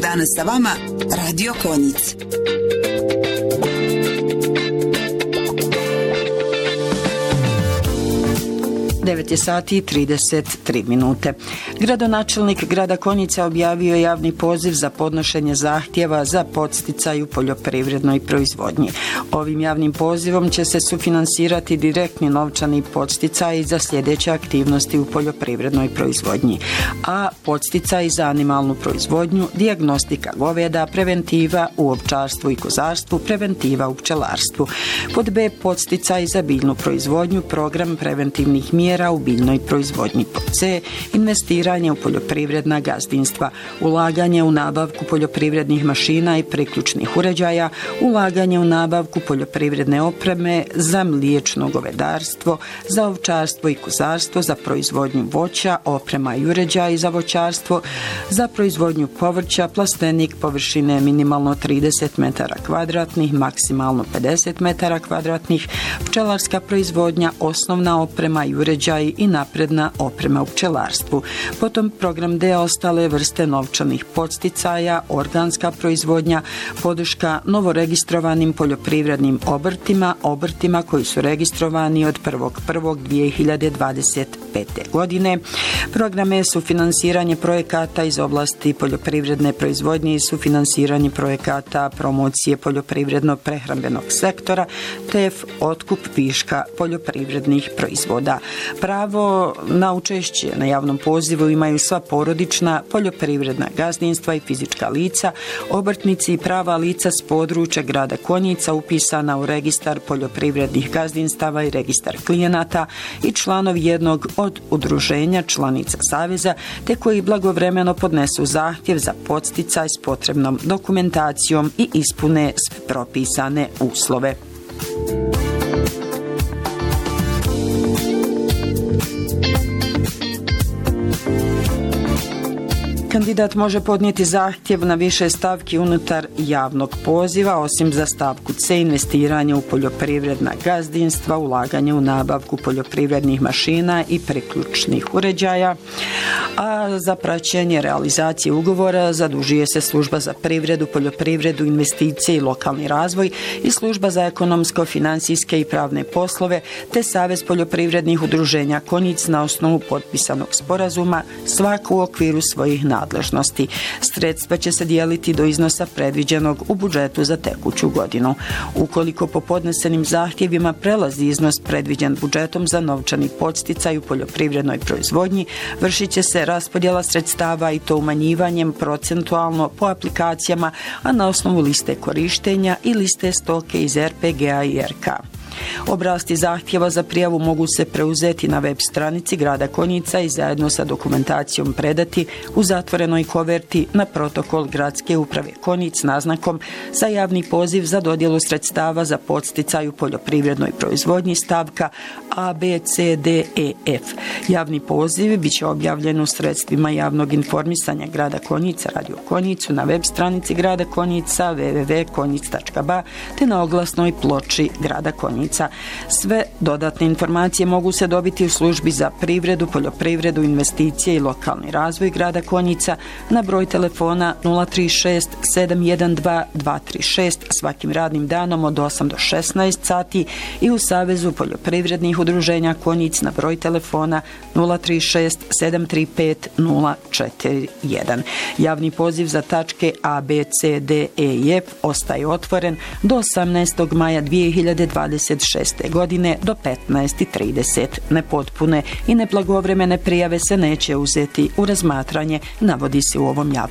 dana sa vama Radio Konjic. Devet sati i 33 minute. Gradonačelnik grada Konjica objavio javni poziv za podnošenje zahtjeva za podsticaj u poljoprivrednoj proizvodnji. Ovim javnim pozivom će se sufinansirati direktni novčani podsticaji za sljedeće aktivnosti u poljoprivrednoj proizvodnji: a. Podsticaj za animalnu proizvodnju, dijagnostika goveda, preventiva u ovčarstvu i kozarstvu, preventiva u pčelarstvu. Pod b. Podsticaj za biljnu proizvodnju, program preventivnih mjera u biljnoj proizvodnji. Pod c. Investiranje u poljoprivredna gazdinstva, ulaganje u nabavku poljoprivrednih mašina i priključnih uređaja, ulaganje u nabavku poljoprivredne opreme za mliječno govedarstvo, za ovčarstvo i kozarstvo, za proizvodnju voća, oprema i uređaji za voćarstvo, za proizvodnju povrća, plastenik površine minimalno 30 metara kvadratnih, maksimalno 50 metara kvadratnih, pčelarska proizvodnja, osnovna oprema i uređaj i napredna oprema u pčelarstvu. Potom program D. Ostale vrste novčanih podsticaja, organska proizvodnja, podrška novoregistrovanim poljoprivrednim obrtima koji su registrovani od 1.1.2025. godine. Program E. Sufinansiranje projekata iz oblasti poljoprivredne proizvodnje i sufinansiranje projekata promocije poljoprivredno-prehrambenog sektora, te F. Otkup viška poljoprivrednih proizvoda. Pravo na učešće na javnom pozivu imaju sva porodična poljoprivredna gazdinstva i fizička lica, obrtnici i prava lica s područja grada Konjica upisana u registar poljoprivrednih gazdinstava i registar klijenata i članovi jednog od udruženja članica Saveza, te koji blagovremeno podnesu zahtjev za podsticaj s potrebnom dokumentacijom i ispune sve propisane uslove. Kandidat može podnijeti zahtjev na više stavki unutar javnog poziva, osim za stavku C, investiranje u poljoprivredna gazdinstva, ulaganje u nabavku poljoprivrednih mašina i priključnih uređaja, a za praćenje realizacije ugovora zadužuje se Služba za privredu, poljoprivredu, investicije i lokalni razvoj i Služba za ekonomsko, financijske i pravne poslove, te Savez poljoprivrednih udruženja Konjic na osnovu potpisanog sporazuma, svako u okviru svojih nadležnosti. Sredstva će se dijeliti do iznosa predviđenog u budžetu za tekuću godinu. Ukoliko po podnesenim zahtjevima prelazi iznos predviđen budžetom za novčani podsticaj u poljoprivrednoj proizvodnji, vršit će se raspodjela sredstava i to umanjivanjem procentualno po aplikacijama, a na osnovu liste korištenja i liste stoke iz RPG-a i RK. Obrasci zahtjeva za prijavu mogu se preuzeti na web stranici grada Konjica i zajedno sa dokumentacijom predati u zatvorenoj koverti na protokol Gradske uprave Konjic naznakom za javni poziv za dodjelu sredstava za podsticaj u poljoprivrednoj proizvodnji stavka A, B, C, D, E, F. Javni poziv biće objavljen u sredstvima javnog informisanja grada Konjica, Radio Konjicu, na web stranici grada Konjica www.konjic.ba te na oglasnoj ploči grada Konjica. Sve dodatne informacije mogu se dobiti u Službi za privredu, poljoprivredu, investicije i lokalni razvoj grada Konjica na broj telefona 036 712 236 svakim radnim danom od 8 do 16 sati i u Savezu poljoprivrednih udruženja Konjic na broj telefona 036 735 041. Javni poziv za tačke A, B, C, D, E i F ostaje otvoren do 18. maja 2026. godine do 15:30. Nepotpune i neblagovremene prijave se neće uzeti u razmatranje, navodi se u ovom javnom